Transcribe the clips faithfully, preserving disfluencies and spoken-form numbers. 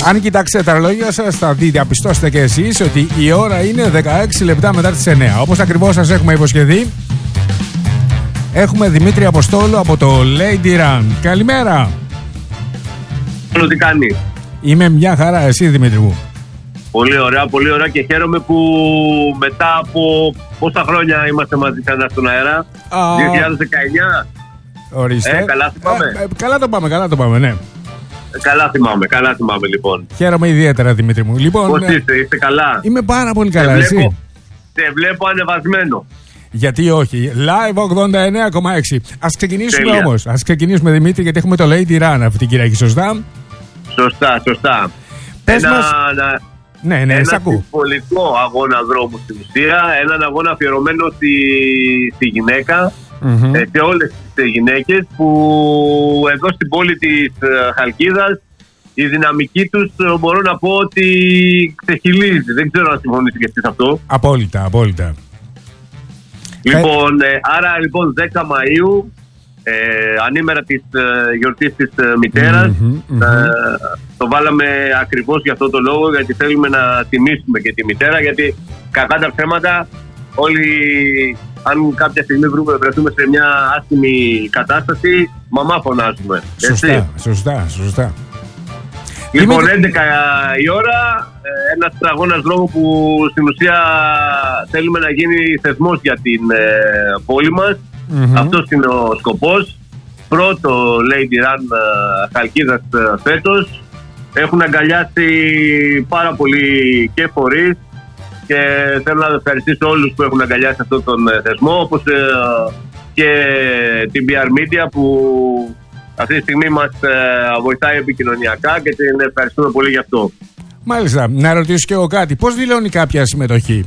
Αν κοιτάξετε τα ρολόγια σας, θα δείτε, διαπιστώσετε και εσείς ότι η ώρα είναι δεκαέξι λεπτά μετά τις εννιά. Όπως ακριβώς σας έχουμε υποσχεθεί, έχουμε Δημήτρη Αποστόλου από το Lady Run. Καλημέρα. Τι κάνει? Είμαι μια χαρά, εσύ Δημήτρη μου? Πολύ ωραία, πολύ ωραία και χαίρομαι που μετά από πόσα χρόνια είμαστε μαζί ξανά στον αέρα. Α, δύο χιλιάδες δεκαεννιά. Ορίστε. Ε, καλά θυμάμαι. Ε, ε, καλά το πάμε, καλά το πάμε, ναι. Ε, καλά θυμάμαι, καλά θυμάμαι λοιπόν. Χαίρομαι ιδιαίτερα Δημήτρη μου. Λοιπόν, πώς είστε, είστε καλά? Είμαι πάρα πολύ καλά, σε εσύ? βλέπω, σε βλέπω ανεβασμένο. Γιατί όχι, live ογδόντα εννέα κόμμα έξι. Ας ξεκινήσουμε Τέλεια. όμως, ας ξεκινήσουμε Δημήτρη, γιατί έχουμε το Lady Run αυτή την Κυριακή, σωστά? Σωστά, σωστά. Πες Ένα, μας... να, Ναι, ναι, ένα σ' ακούω. συμβολικό αγώνα δρόμου στην ουσία. Έναν αγώνα αφιερωμένο στη, στη γυναίκα, Mm-hmm. ε, σε όλες τις γυναίκες που εδώ στην πόλη της ε, Χαλκίδας η δυναμική τους ε, μπορώ να πω ότι ξεχυλίζει. Δεν ξέρω αν συμφωνείτε και εσείς αυτό. Απόλυτα, απόλυτα. Λοιπόν, ε, άρα λοιπόν δέκα Μαΐου, ε, ανήμερα της ε, γιορτής της ε, μητέρας, Mm-hmm, mm-hmm. ε, το βάλαμε ακριβώς για αυτό το λόγο, γιατί θέλουμε να τιμήσουμε και τη μητέρα, γιατί κακά τα ψέματα όλοι, αν κάποια στιγμή βρούμε, βρεθούμε σε μια άσχημη κατάσταση, μαμά φωνάζουμε. Σωστά, Έτσι. σωστά, σωστά. Λοιπόν, Δημήτρη... έντεκα η ώρα, ένας αγώνας δρόμου που στην ουσία θέλουμε να γίνει θεσμός για την ε, πόλη μας. Mm-hmm. Αυτός είναι ο σκοπός. Πρώτο Lady Run ε, Χαλκίδας ε, φέτος. Έχουν αγκαλιάσει πάρα πολύ και φορείς και θέλω να ευχαριστήσω όλους που έχουν αγκαλιάσει αυτόν τον ε, θεσμό, όπως ε, και την πι αρ Media που αυτή τη στιγμή μας ε, βοηθάει επικοινωνιακά και την ευχαριστούμε πολύ γι' αυτό. Μάλιστα, να ρωτήσω και εγώ κάτι. Πώς δηλώνει κάποια συμμετοχή?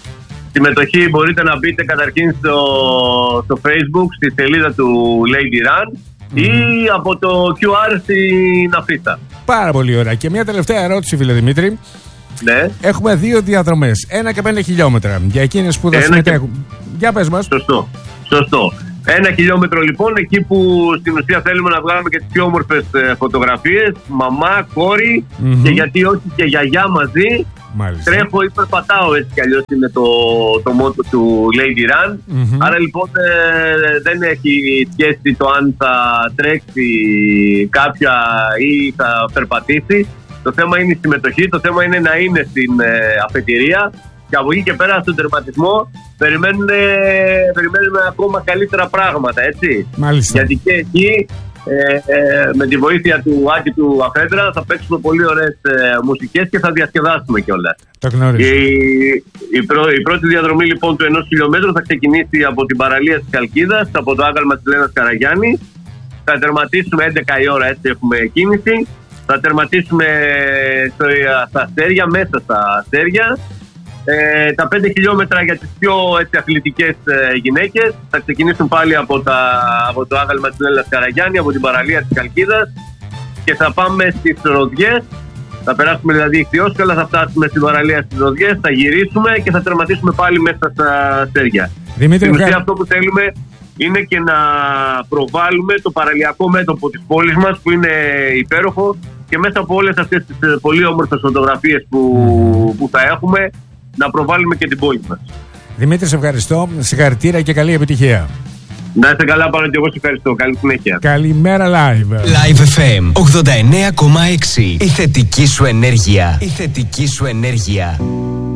Συμμετοχή μπορείτε να μπείτε καταρχήν στο, στο Facebook, στη σελίδα του Lady Run mm. ή από το κιου αρ στην αφίσα. Πάρα πολύ ωραία. Και μια τελευταία ερώτηση, φίλε Δημήτρη. Ναι. Έχουμε δύο διαδρομές, ένα και πέντε χιλιόμετρα. Για εκείνες που θα συμμετέχουν. Και... Για πες μας. Σωστό. Σωστό. Ένα χιλιόμετρο λοιπόν, εκεί που στην ουσία θέλουμε να βγάλουμε και τις πιο όμορφες ε, φωτογραφίες, μαμά, κόρη mm-hmm. και γιατί όχι και γιαγιά μαζί. Μάλιστα. Τρέχω ή περπατάω, έτσι κι αλλιώς είναι το, το μότο του Lady Run. Mm-hmm. Άρα λοιπόν ε, δεν έχει σχέση το αν θα τρέξει κάποια ή θα περπατήσει. Το θέμα είναι η συμμετοχή, το θέμα είναι να είναι στην ε, αφετηρία. Και από εκεί και πέρα στον τερματισμό περιμένουμε, περιμένουμε ακόμα καλύτερα πράγματα, έτσι. Μάλιστα. Γιατί και εκεί ε, ε, με τη βοήθεια του Άκη του Αφέντρα θα παίξουμε πολύ ωραίες ε, μουσικές και θα διασκεδάσουμε κιόλας. Το γνωρίζω. Η, η, πρω, η πρώτη διαδρομή λοιπόν του ενός χιλιόμετρου θα ξεκινήσει από την παραλία της Χαλκίδας, από το άγαλμα της Λένας Καραγιάννη. Θα τερματίσουμε έντεκα η ώρα, έτσι έχουμε κίνηση. Θα τερματίσουμε στο, στα αστέρια, μέσα στα αστέρια. Ε, τα πέντε χιλιόμετρα για τις πιο έτσι, αθλητικές ε, γυναίκες θα ξεκινήσουν πάλι από, τα, από το άγαλμα της Λένας Καραγιάννη, από την παραλία της Χαλκίδας και θα πάμε στις Ροδιές. Θα περάσουμε δηλαδή ηχθιώς και όλα θα φτάσουμε στην παραλία στις Ροδιές, θα γυρίσουμε και θα τερματίσουμε πάλι μέσα στα αστέρια. Δημήτρη, στην ουσία αυτό που θέλουμε είναι και να προβάλλουμε το παραλιακό μέτωπο της πόλης μας που είναι υπέροχο και μέσα από όλες αυτές τις πολύ όμορφες φωτογραφίες που, που θα έχουμε να προβάλλουμε και την πόλη μας. Δημήτρη, σε ευχαριστώ. Συγχαρητήρια και καλή επιτυχία. Να είστε καλά, πάνω και εγώ σε ευχαριστώ. Καλή συνέχεια. Καλημέρα live. Live εφ εμ ογδόντα εννέα κόμμα έξι. Η θετική σου ενέργεια. Η θετική σου ενέργεια.